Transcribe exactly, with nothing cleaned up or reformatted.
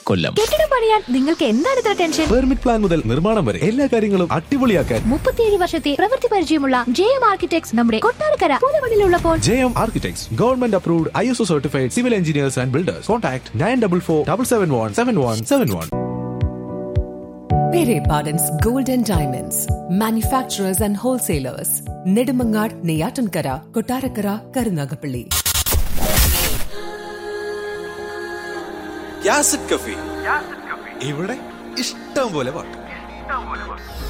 കൊല്ലം. കെട്ടിടം പണിയാൻ നിങ്ങൾക്ക് എന്താണ് ഇത്ര ടെൻഷൻ? പെർമിറ്റ് പ്ലാൻ മുതൽ നിർമ്മാണം വരെ എല്ലാ കാര്യങ്ങളും അടിപൊളിയാക്കാൻ മുപ്പത്തിയേഴ് വർഷത്തെ പ്രവൃത്തി പരിചയമുള്ള ജെ എം ആർക്കിടെക്ട്സ് നമ്മുടെ Kottarakkara പൂതമണിലുള്ളപ്പോൾ. J M architects government approved I S O certified civil engineers and builders. Contact nine double four double seven one seven one seven one. Pere Pardon's Gold and Diamonds, manufacturers and wholesalers. Nedumangad, Neyatankara, Kottarakara, Karunagapalli. യാസിഡ് കഫി ഇവിടെ ഇഷ്ടം പോലെ പാട്ട്.